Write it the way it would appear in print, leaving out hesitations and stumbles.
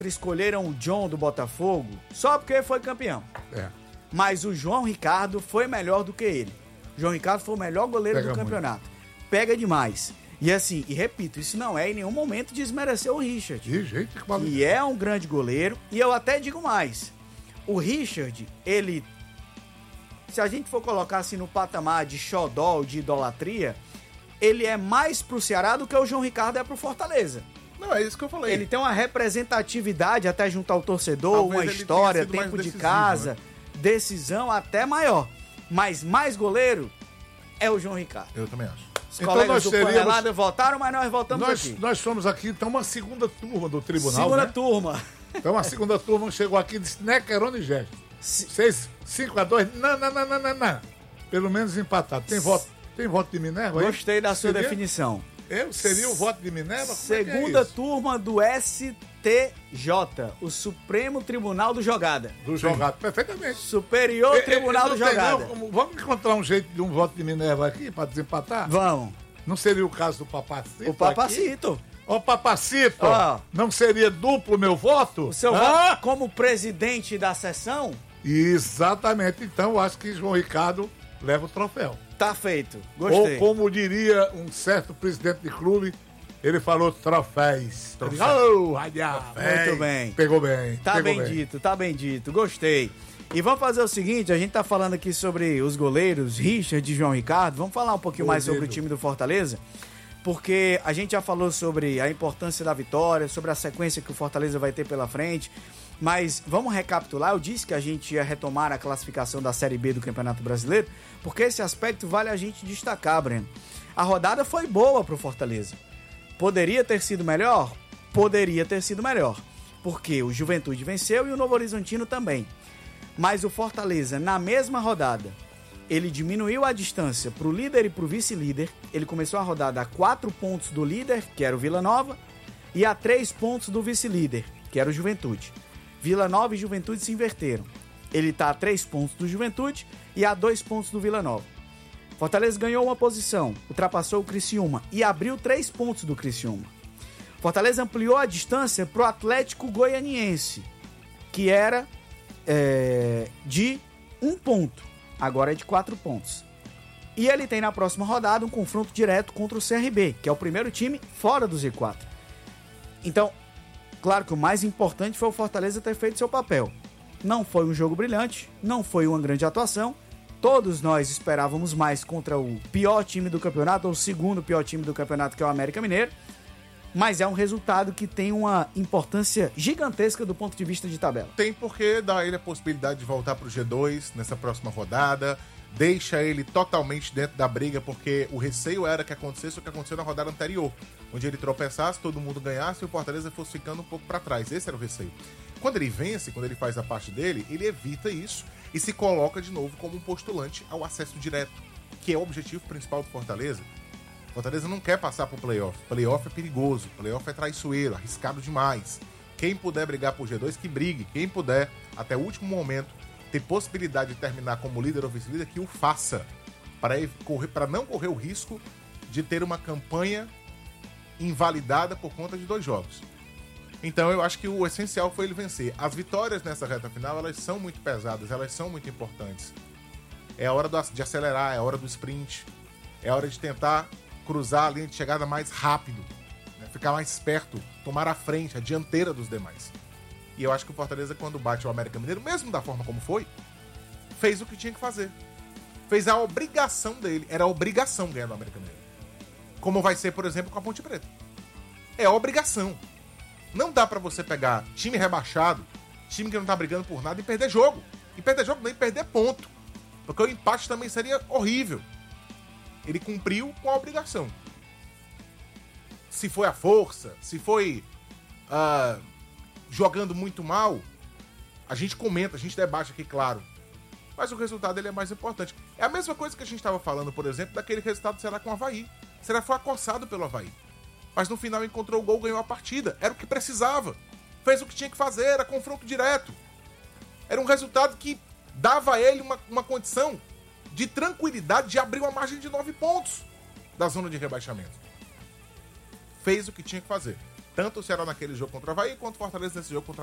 escolheram o John do Botafogo só porque foi campeão. Mas o João Ricardo foi melhor do que ele. O João Ricardo foi o melhor goleiro do campeonato. Pega demais. E assim, e repito, isso não é em nenhum momento desmerecer o Richard. De jeito que é um grande goleiro. E eu até digo mais. O Richard, ele... Se a gente for colocar assim no patamar de xodó, de idolatria, ele é mais pro Ceará do que o João Ricardo é pro Fortaleza. Não, é isso que eu falei. Ele tem uma representatividade até junto ao torcedor, Talvez uma história, tempo de casa, né? decisão até maior. Mas mais goleiro é o João Ricardo. Eu também acho. Os colegas do Panelada votaram, mas nós voltamos aqui. Nós somos aqui, então, uma segunda turma do tribunal, Segunda né? turma. Então, a segunda turma chegou aqui e disse, Nequerone e Gerson. 5-2, não. Pelo menos empatado. Tem voto de Minerva aí? Gostei da sua definição. Seria o voto de Minerva? Segunda turma do STJ, o Supremo Tribunal do Jogada. Do Jogada, perfeitamente. Superior Tribunal do Jogada. Vamos encontrar um jeito de um voto de Minerva aqui para desempatar? Vamos. Não seria o caso do Papacito? O Papacito. Ô, Papacito, não seria duplo meu voto? O seu voto como presidente da sessão? Exatamente. Então, eu acho que João Ricardo leva o troféu. Tá feito. Gostei. Ou como diria um certo presidente de clube, ele falou troféus. Muito bem. Pegou bem. Tá bem dito. Gostei. E vamos fazer o seguinte, a gente tá falando aqui sobre os goleiros, Richard e João Ricardo. Vamos falar um pouquinho mais sobre o time do Fortaleza, porque a gente já falou sobre a importância da vitória, sobre a sequência que o Fortaleza vai ter pela frente. Mas vamos recapitular, eu disse que a gente ia retomar a classificação da Série B do Campeonato Brasileiro, porque esse aspecto vale a gente destacar, Breno. A rodada foi boa pro Fortaleza. Poderia ter sido melhor? Poderia ter sido melhor, porque o Juventude venceu e o Novo Horizontino também. Mas o Fortaleza, na mesma rodada, ele diminuiu a distância pro líder e pro vice-líder. Ele começou a rodada a 4 pontos do líder, que era o Vila Nova, e a 3 pontos do vice-líder, que era o Juventude. Vila Nova e Juventude se inverteram. Ele está a 3 pontos do Juventude e a 2 pontos do Vila Nova. Fortaleza ganhou uma posição, ultrapassou o Criciúma e abriu 3 pontos do Criciúma. Fortaleza ampliou a distância para o Atlético Goianiense, que era de 1 ponto, agora é de 4 pontos. E ele tem na próxima rodada um confronto direto contra o CRB, que é o primeiro time fora do Z4. Então, claro que o mais importante foi o Fortaleza ter feito seu papel. Não foi um jogo brilhante, não foi uma grande atuação. Todos nós esperávamos mais contra o pior time do campeonato, ou o segundo pior time do campeonato, que é o América Mineiro. Mas é um resultado que tem uma importância gigantesca do ponto de vista de tabela. Tem porque dá a ele a possibilidade de voltar pro G2 nessa próxima rodada. Deixa ele totalmente dentro da briga, porque o receio era que acontecesse o que aconteceu na rodada anterior, onde ele tropeçasse, todo mundo ganhasse e o Fortaleza fosse ficando um pouco para trás. Esse era o receio. Quando ele vence, quando ele faz a parte dele, ele evita isso e se coloca de novo como um postulante ao acesso direto, que é o objetivo principal do Fortaleza. O Fortaleza não quer passar pro playoff. Playoff é perigoso, playoff é traiçoeiro, arriscado demais. Quem puder brigar por G2, que brigue. Quem puder, até o último momento, ter possibilidade de terminar como líder ou vice-líder, que o faça, para não correr o risco de ter uma campanha invalidada por conta de 2 jogos. Então eu acho que o essencial foi ele vencer. As vitórias nessa reta final, elas são muito pesadas, elas são muito importantes. É a hora de acelerar, é a hora do sprint, é a hora de tentar cruzar a linha de chegada mais rápido, né? Ficar mais perto, tomar a frente, a dianteira dos demais. E eu acho que o Fortaleza, quando bate o América Mineiro, mesmo da forma como foi, fez o que tinha que fazer. Fez a obrigação dele. Era a obrigação ganhar do América Mineiro. Como vai ser, por exemplo, com a Ponte Preta. É a obrigação. Não dá pra você pegar time rebaixado, time que não tá brigando por nada, e perder jogo. E perder jogo nem perder ponto. Porque o empate também seria horrível. Ele cumpriu com a obrigação. Se foi a força, se foi jogando muito mal, a gente comenta, a gente debate aqui, claro. Mas o resultado ele é mais importante. É a mesma coisa que a gente estava falando, por exemplo, daquele resultado do Ceará com o Avaí. O Ceará foi acossado pelo Avaí. Mas no final encontrou o gol, ganhou a partida. Era o que precisava. Fez o que tinha que fazer, era confronto direto. Era um resultado que dava a ele uma condição de tranquilidade de abrir uma margem de 9 pontos da zona de rebaixamento. Fez o que tinha que fazer. tanto o Ceará naquele jogo contra o Avaí, quanto o Fortaleza nesse jogo contra